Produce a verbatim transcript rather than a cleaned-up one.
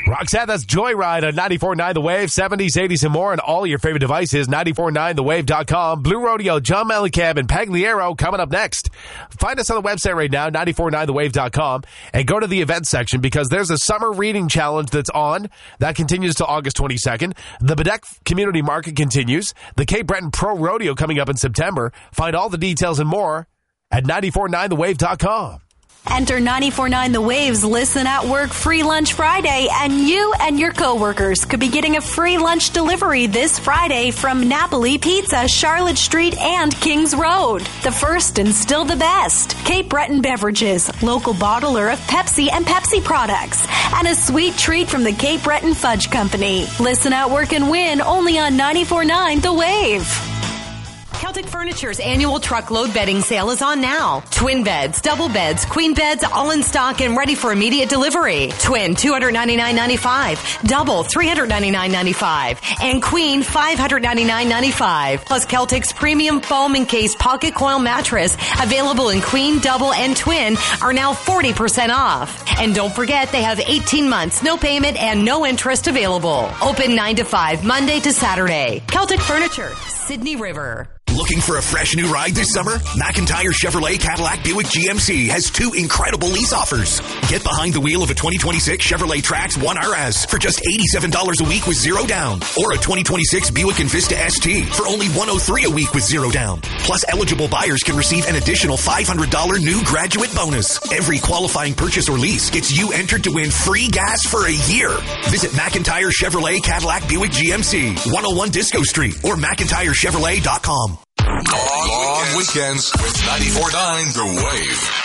Roxanne, that's Joyride on ninety-four point nine The Wave, seventies, eighties, and more on all your favorite devices, ninety-four point nine the wave dot com. Blue Rodeo, John Mellencamp, and Pagliaro coming up next. Find us on the website right now, ninety-four point nine the wave dot com, and go to the events section because there's a summer reading challenge that's on. That continues till August twenty-second. The Bedeck Community Market continues. The Cape Breton Pro Rodeo coming up in September. Find all the details and more at ninety-four point nine the wave dot com. Enter ninety-four point nine The Wave's Listen at Work Free Lunch Friday, and you and your coworkers could be getting a free lunch delivery this Friday from Napoli Pizza, Charlotte Street, and Kings Road. The first and still the best. Cape Breton Beverages, local bottler of Pepsi and Pepsi products, and a sweet treat from the Cape Breton Fudge Company. Listen at Work and win only on ninety-four point nine The Wave. Celtic Furniture's annual truckload bedding sale is on now. Twin beds, double beds, queen beds, all in stock and ready for immediate delivery. Twin, two hundred ninety-nine ninety-five. Double, three hundred ninety-nine ninety-five. And queen, five hundred ninety-nine ninety-five. Plus Celtic's premium foam encased pocket coil mattress, available in queen, double, and twin, are now forty percent off. And don't forget, they have eighteen months, no payment, and no interest available. Open nine to five, Monday to Saturday. Celtic Furniture, Sydney River. Looking for a fresh new ride this summer? McIntyre Chevrolet Cadillac Buick G M C has two incredible lease offers. Get behind the wheel of a twenty twenty-six Chevrolet Trax one R S for just eighty-seven dollars a week with zero down. Or a twenty twenty-six Buick Envista S T for only one hundred three dollars a week with zero down. Plus, eligible buyers can receive an additional five hundred dollars new graduate bonus. Every qualifying purchase or lease gets you entered to win free gas for a year. Visit McIntyre Chevrolet Cadillac Buick G M C, one oh one Disco Street, or McIntyre Chevrolet dot com. Long, long weekends with ninety-four point nine The Wave.